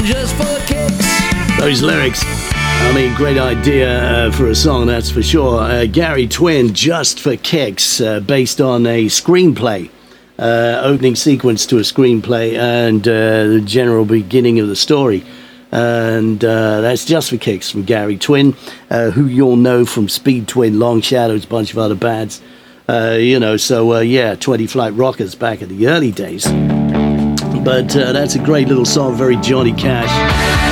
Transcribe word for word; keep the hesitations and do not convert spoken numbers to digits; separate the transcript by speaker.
Speaker 1: just for kicks.
Speaker 2: Those lyrics, I mean, great idea uh, for a song, that's for sure. Uh, Gary Twin, Just for Kicks, uh, based on a screenplay, uh, opening sequence to a screenplay, and uh, the general beginning of the story. And uh, that's Just for Kicks from Gary Twin, uh, who you'll know from Speed Twin, Long Shadows, a bunch of other bands. Uh, you know, so uh, yeah, twenty Flight Rockers back in the early days. But uh, that's a great little song, very Johnny Cash.